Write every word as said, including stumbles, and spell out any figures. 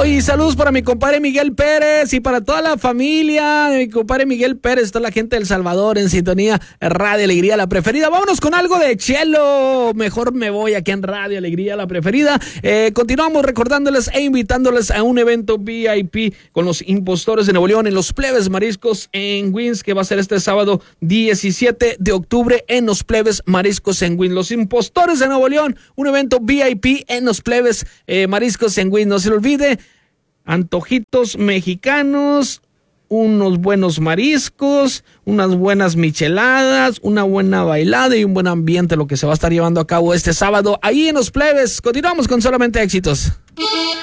Oye, saludos para mi compadre Miguel Pérez y para toda la familia de mi compadre Miguel Pérez, toda la gente de El Salvador en sintonía, Radio Alegría, la preferida. Vámonos con algo de Chelo. Mejor me voy aquí en Radio Alegría, la preferida. Eh, continuamos recordándoles e invitándoles a un evento V I P con los impostores de Nuevo León en los Plebes Mariscos en Wins, que va a ser este sábado diecisiete de octubre en los Plebes Mariscos en Wins. Los impostores de Nuevo León, un evento V I P en los Plebes eh, Mariscos en Wins. No se lo olvide, antojitos mexicanos, unos buenos mariscos, unas buenas micheladas, una buena bailada y un buen ambiente, lo que se va a estar llevando a cabo este sábado ahí en los Plebes. Continuamos con Solamente Éxitos.